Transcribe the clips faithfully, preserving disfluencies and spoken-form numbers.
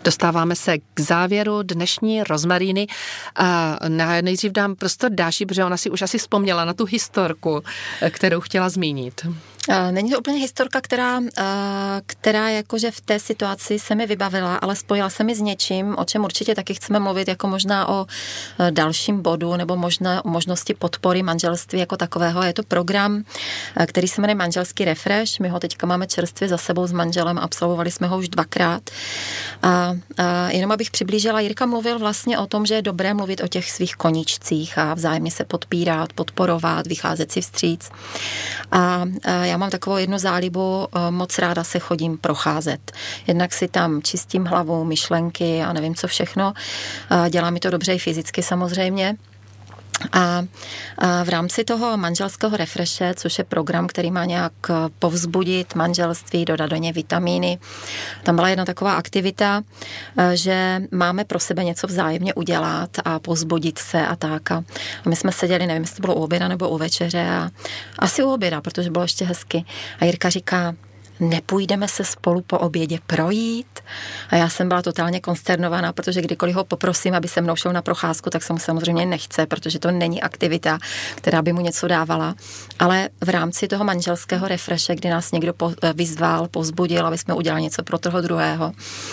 Dostáváme se k závěru dnešní Rozmaríny a nejdřív dám prostor Dáši, protože ona si už asi vzpomněla na tu historku, kterou chtěla zmínit. Není to úplně historka, která, která jakože v té situaci se mi vybavila, ale spojila se mi s něčím, o čem určitě taky chceme mluvit, jako možná o dalším bodu nebo možná o možnosti podpory manželství jako takového. Je to program, který se jmenuje Manželský refresh. My ho teďka máme čerstvě za sebou s manželem, absolvovali jsme ho už dvakrát. A, a jenom abych přiblížila, Jirka mluvil vlastně o tom, že je dobré mluvit o těch svých koníčcích a vzájemně se podpírat, podporovat, vycházet si vstříc. A, a já mám takovou jednu zálibu, moc ráda se chodím procházet. Jednak si tam čistím hlavu, myšlenky a nevím co všechno. Dělá mi to dobře i fyzicky samozřejmě. A v rámci toho manželského refreshe, což je program, který má nějak povzbudit manželství, dodat do něj vitamíny, tam byla jedna taková aktivita, že máme pro sebe něco vzájemně udělat a povzbudit se a tak. A my jsme seděli, nevím, jestli to bylo u oběda nebo u večeře, a asi u oběda, protože bylo ještě hezky. A Jirka říká: nepůjdeme se spolu po obědě projít? A já jsem byla totálně konsternovaná, protože kdykoliv ho poprosím, aby se mnou šel na procházku, tak se mu samozřejmě nechce, protože to není aktivita, která by mu něco dávala. Ale v rámci toho manželského refreshe, kdy nás někdo po, vyzval, povzbudil, aby jsme udělali něco pro toho druhého,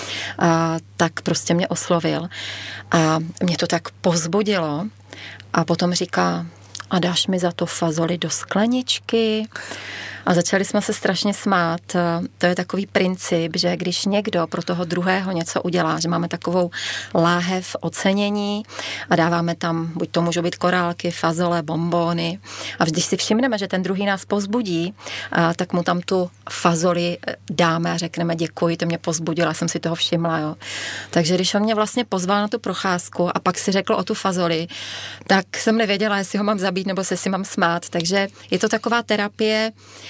a, tak prostě mě oslovil. A mě to tak povzbudilo. A potom říká: a dáš mi za to fazoli do skleničky? A začali jsme se strašně smát. To je takový princip, že když někdo pro toho druhého něco udělá, že máme takovou láhev ocenění a dáváme tam, buď to můžou být korálky, fazole, bonbóny, a když si všimneme, že ten druhý nás povzbudí, tak mu tam tu fazoli dáme a řekneme: děkuji, to mě povzbudilo, já jsem si toho všimla. Jo. Takže když on mě vlastně pozval na tu procházku a pak si řekl o tu fazoli, tak jsem nevěděla, jestli ho mám zabít nebo se si mám smát. Takže je to taková terapie,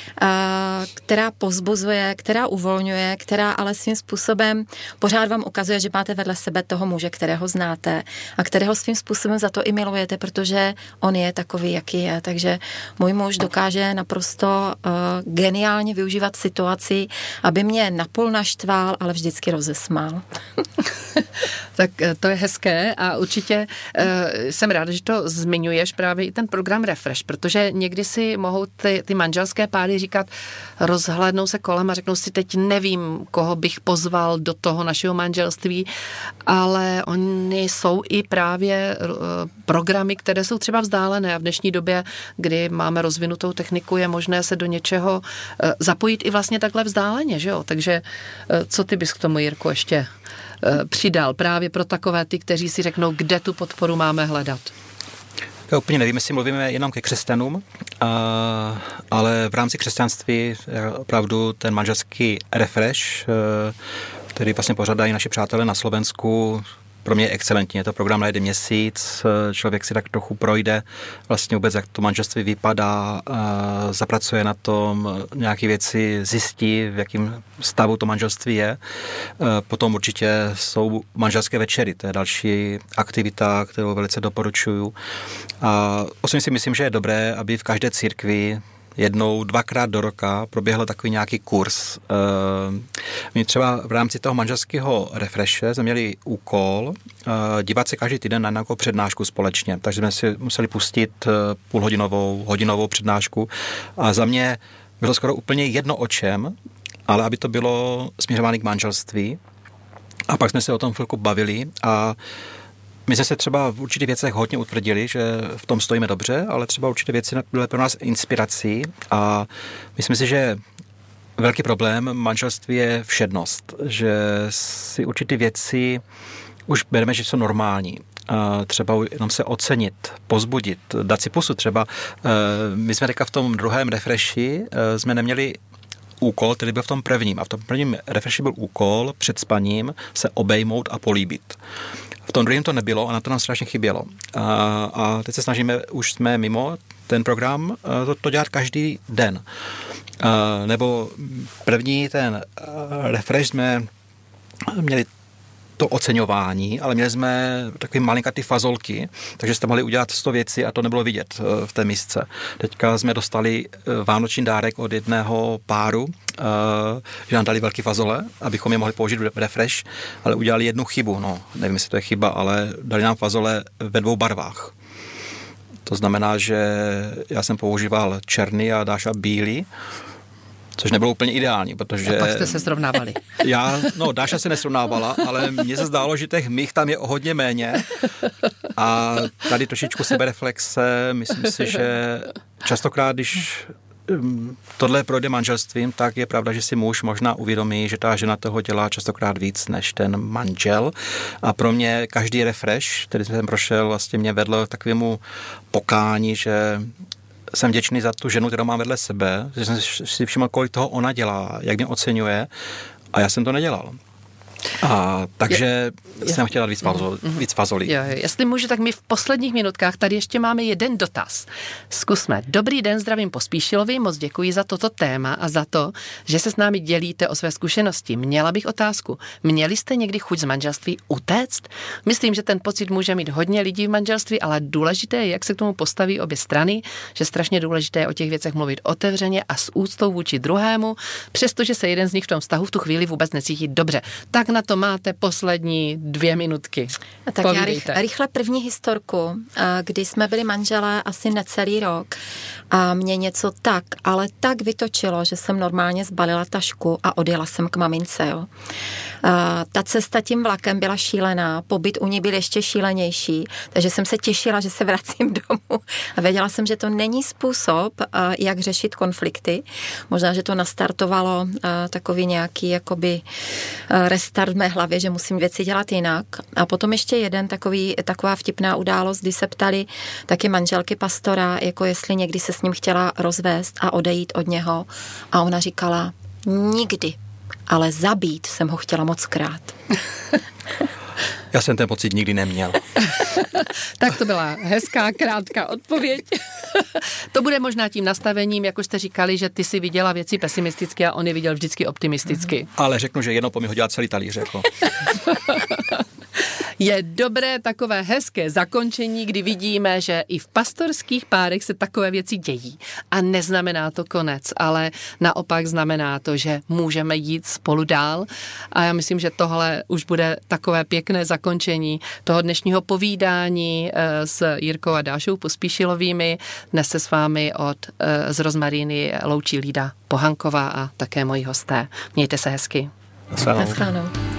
která povzbuzuje, která uvolňuje, která ale svým způsobem pořád vám ukazuje, že máte vedle sebe toho muže, kterého znáte a kterého svým způsobem za to i milujete, protože on je takový, jaký je. Takže můj muž dokáže naprosto uh, geniálně využívat situaci, aby mě napůl naštval, ale vždycky rozesmál. Tak to je hezké a určitě uh, jsem ráda, že to zmiňuješ, právě i ten program Refresh, protože někdy si mohou ty, ty manželské páry říkat, rozhlédnou se kolem a řeknou si: teď nevím, koho bych pozval do toho našeho manželství, ale oni jsou i právě uh, programy, které jsou třeba vzdálené, a v dnešní době, kdy máme rozvinutou techniku, je možné se do něčeho uh, zapojit i vlastně takhle vzdáleně, že jo? Takže uh, co ty bys k tomu, Jirku, ještě přidal právě pro takové ty, kteří si řeknou, kde tu podporu máme hledat? Já úplně nevím, jestli mluvíme jenom ke křesťanům, ale v rámci křesťanství opravdu ten manželský refresh, který vlastně pořádají naši přátelé na Slovensku, pro mě je excelentní. Je to program na jeden měsíc, člověk si tak trochu projde vlastně vůbec, jak to manželství vypadá, zapracuje na tom, nějaké věci zjistí, v jakém stavu to manželství je. Potom určitě jsou manželské večery, to je další aktivita, kterou velice doporučuju. A osobně si myslím, že je dobré, aby v každé církvi jednou, dvakrát do roka proběhl takový nějaký kurz. My třeba v rámci toho manželského refreshe jsme měli úkol dívat se každý týden na nějakou přednášku společně, takže jsme si museli pustit půlhodinovou, hodinovou přednášku a za mě bylo skoro úplně jedno o čem, ale aby to bylo směřováno k manželství. A pak jsme se o tom chvilku bavili a my jsme se třeba v určitých věcech hodně utvrdili, že v tom stojíme dobře, ale třeba určité věci byly pro nás inspirací a myslím si, že velký problém manželství je všednost, že si určité věci už bereme, že jsou normální. Třeba jenom se ocenit, pozbudit, dát si pusu. Třeba my jsme teďka v tom druhém refreshi jsme neměli úkol, který byl v tom prvním. A v tom prvním refreshi byl úkol před spaním se obejmout a políbit. V tom druhém to nebylo a na to nám strašně chybělo. A, a teď se snažíme, už jsme mimo ten program, to, to dělat každý den. A, nebo první ten refresh jsme měli to oceňování, ale měli jsme takové malinkatý fazolky, takže jste mohli udělat sto věcí a to nebylo vidět v té misce. Teďka jsme dostali vánoční dárek od jedného páru, že nám dali velký fazole, abychom je mohli použít v refresh, ale udělali jednu chybu, no, nevím, jestli to je chyba, ale dali nám fazole ve dvou barvách. To znamená, že já jsem používal černý a Dáša bílý, což nebylo úplně ideální, protože... A pak jste se srovnávali. Já, no, Dáša se nesrovnávala, ale mně se zdálo, že těch mých tam je o hodně méně a tady trošičku sebereflexe, myslím si, že častokrát, když tohle projde manželstvím, tak je pravda, že si muž možná uvědomí, že ta žena toho dělá častokrát víc než ten manžel. A pro mě každý refresh, který jsem prošel, vlastně mě vedl k takovému pokání, že jsem vděčný za tu ženu, kterou mám vedle sebe, že jsem si všiml, kolik toho ona dělá, jak mě oceňuje a já jsem to nedělal. A takže je, jsem je, chtěla víc, fazol, mm, víc fazolí. Jo, jo, jestli můžu, tak my v posledních minutkách tady ještě máme jeden dotaz. Zkusme. Dobrý den, zdravím Pospíšilovi, moc děkuji za toto téma a za to, že se s námi dělíte o své zkušenosti. Měla bych otázku. Měli jste někdy chuť z manželství utéct? Myslím, že ten pocit může mít hodně lidí v manželství, ale důležité je, jak se k tomu postaví obě strany, že strašně důležité je o těch věcech mluvit otevřeně a s úctou vůči druhému, přestože se jeden z nich v tom vztahu v tu chvíli vůbec necítí dobře. Tak na to máte poslední dvě minutky. A tak Povídejte. Já rychle první historku, kdy jsme byli manželé asi necelý rok a mě něco tak, ale tak vytočilo, že jsem normálně zbalila tašku a odjela jsem k mamince. Jo. A ta cesta tím vlakem byla šílená, pobyt u ní byl ještě šílenější, takže jsem se těšila, že se vracím domů a věděla jsem, že to není způsob, jak řešit konflikty. Možná, že to nastartovalo takový nějaký jakoby restart v mé hlavě, že musím věci dělat jinak. A potom ještě jeden takový, taková vtipná událost, kdy se ptali taky manželky pastora, jako jestli někdy se s ním chtěla rozvést a odejít od něho. A ona říkala, nikdy, ale zabít jsem ho chtěla moc krát. Já jsem ten pocit nikdy neměl. Tak to byla hezká, krátká odpověď. To bude možná tím nastavením, jako jste říkali, že ty si viděla věci pesimisticky a on je viděl vždycky optimisticky. Ale řeknu, že jednou po mi hodila celý talíř. Jako. Je dobré takové hezké zakončení, kdy vidíme, že i v pastorských párech se takové věci dějí. A neznamená to konec, ale naopak znamená to, že můžeme jít spolu dál. A já myslím, že tohle už bude takové pěkné zakončení toho dnešního povídání s Jirkou a Dášou Pospíšilovými. Dnes se s vámi od z Rozmaríny loučí Lída Pohanková a také moji hosté. Mějte se hezky. Naschledanou.